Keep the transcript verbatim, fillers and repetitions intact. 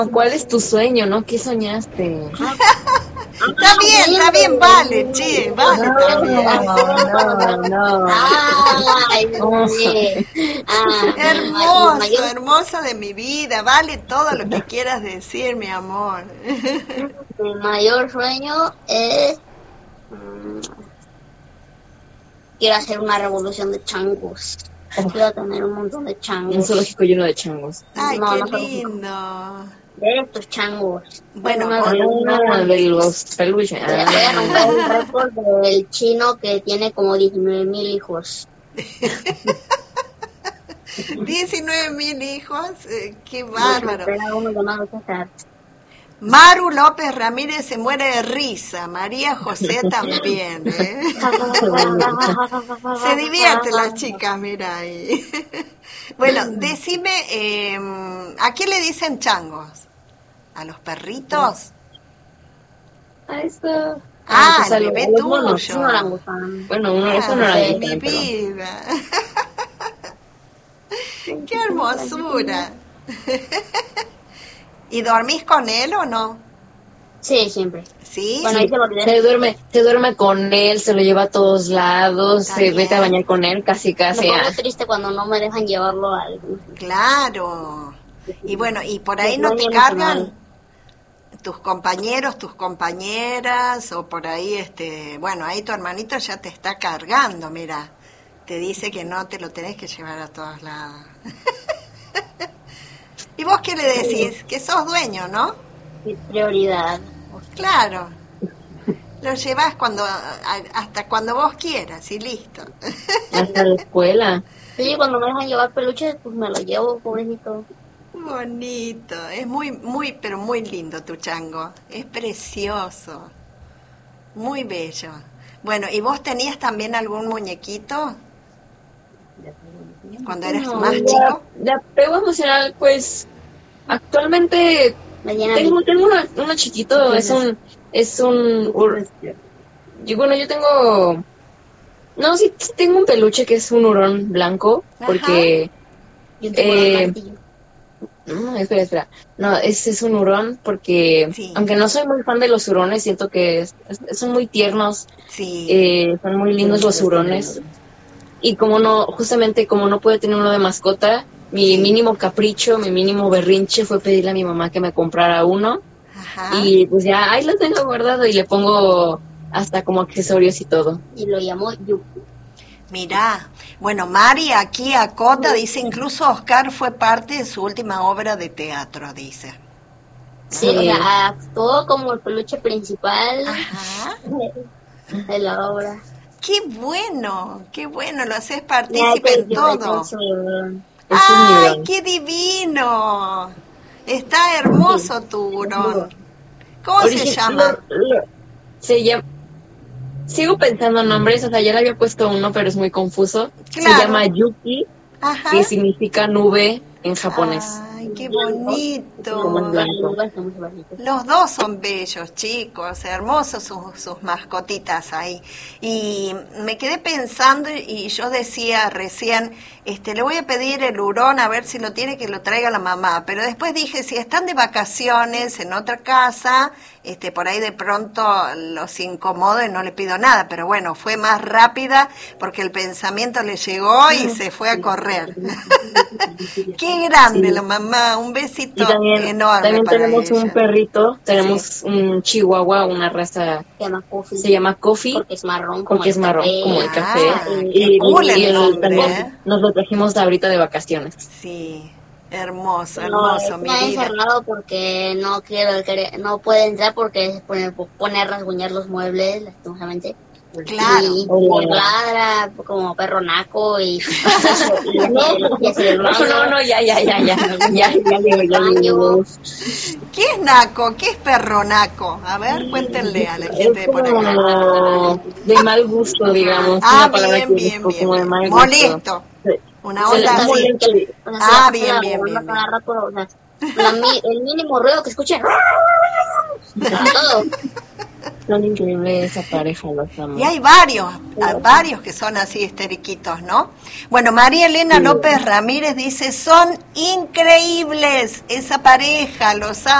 ¿cuál es tu sueño, no? ¿Qué soñaste? Está bien, está bien, vale, che, vale No, también. no, no. Ay, No. sí. Ah, Hermoso, mayor- hermosa de mi vida, vale todo lo que quieras decir, mi amor. Mi mayor sueño es... mm, quiero hacer una revolución de changos. Quiero tener un montón de Un changos. zoológico lleno de changos. Ay, No, qué no son lindo. de estos changos. Bueno, Una- Ah, una- de los peluches. voy a- voy a romper el Ah. récord del chino que tiene como diecinueve mil hijos. diecinueve mil hijos, eh, qué bárbaro. Era uno llamado César. Maru López Ramírez se muere de risa, María José también, ¿eh? Se divierten las chicas, mira ahí. Bueno, decime, eh, ¿a qué le dicen changos? ¿A los perritos? Ah, está. Ah, pues, a el los- bebé a los monos. Es un orangután. Bueno, uno, eso no Ah, era mi diferente, pero- vida. ¡Qué hermosura! ¿Y dormís con él o no? Sí, siempre. ¿Sí? Bueno, ahí se lo olvidé. Se duerme, se duerme con él, se lo lleva a todos lados, Está se bien. vete a bañar con él, casi Me casi. pongo ah. triste cuando no me dejan llevarlo al... Claro. Y bueno, ¿y por ahí Es no muy te emocional. cargan tus compañeros, tus compañeras? O por ahí, este, bueno, ahí tu hermanito ya te está cargando, mira. Te dice que no te lo tenés que llevar a todos lados. ¿Y vos qué le decís? Que sos dueño, ¿no? Mi prioridad. Claro. Lo llevas cuando, a- hasta cuando vos quieras y listo. Hasta la escuela. Sí, cuando me dejan llevar peluches, pues me lo llevo, pobrecito. Bonito, es muy, muy, pero muy lindo tu chango, es precioso, muy bello. Bueno, ¿y vos tenías también algún muñequito cuando eras No, más de- chico? De apego emocional, pues, actualmente Me llena tengo, de... tengo uno, uno chiquito, es un, es un, ur- y bueno, yo tengo, no, sí, sí tengo un peluche que es un hurón blanco, porque, Yo tengo un eh, martillo. no, espera, espera, no, es, es un hurón porque, Sí. aunque no soy muy fan de los hurones, siento que es- es- son muy tiernos, Sí, eh, son muy lindos los hurones, y como no, justamente como no puede tener uno de mascota, mi Sí. mínimo capricho, mi mínimo berrinche fue pedirle a mi mamá que me comprara uno, ajá. y pues ya ahí lo tengo guardado y le pongo hasta como accesorios y todo. Y lo llamó Yuki. Mirá, bueno, Mari aquí acota, dice, incluso Oscar fue parte de su última obra de teatro, dice. Sí, Sí. o sea, actuó como el peluche principal Ajá. de la obra. Qué bueno, qué bueno, lo haces Ya, partícipe en que- que todo. eso, eh, Ese es mi ¡Ay, hurón. qué divino! Está hermoso tu hurón. ¿Cómo se Origi- llama? lo- lo- se llama... Sigo pensando en nombres, o sea, ya le había puesto uno, pero es muy confuso. Claro. Se llama Yuki, Ajá. que significa nube en japonés. Ay, qué Como bonito. es blanco. Estamos bonitos. Los dos son bellos, chicos, hermosos sus, sus mascotitas ahí. Y me quedé pensando y yo decía recién, este, le voy a pedir el hurón a ver si lo tiene, que lo traiga la mamá. Pero después dije, si están de vacaciones en otra casa, este, por ahí de pronto los incomodo y no le pido nada. Pero bueno, fue más rápida porque el pensamiento le llegó y se fue a correr. Qué grande Sí. la mamá, un besito Y también, enorme también para tenemos ella. un perrito, tenemos un chihuahua, una raza, Se llama Coffee. se llama Coffee, Porque es marrón. como porque el es marrón café. como el Ah, café. qué y cool el y el- nombre, también ¿eh? nos lo trajimos ahorita de vacaciones. Sí, hermoso, No, hermoso, mi está vida. encerrado porque no quiero, querer- no puede entrar porque se pone, pone a rasguñar los muebles, lastimosamente. Claro. Y Oh. ladra como perro naco y, y, hace- y hace el No, baño. no, no, ya, ya, ya, ya, ya, ya, ya, ya, Baño. ¿Qué es naco? ¿Qué es perro naco? A ver, cuéntenle a la gente de Es por acá. como de mal gusto, digamos. Ah, una palabra bien, que bien, busco, bien, como de bien. mal gusto. Molesto. Sí. Una Se le onda está así. molesto. O sea, se Ah, la pasa bien, bien, lavando bien, cada rato, o sea, la mi- el mínimo ruido que escuche todo. Son increíbles esa pareja, los amo. Y hay varios, hay varios que son así histeriquitos, ¿no? Bueno, María Elena sí. López Ramírez dice, son increíbles esa pareja, los